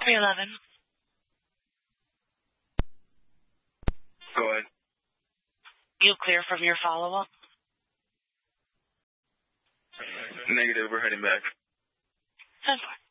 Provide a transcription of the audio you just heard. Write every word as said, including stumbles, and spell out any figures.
three eleven. Go ahead. You clear from your follow-up? Negative. We're heading back. ten four.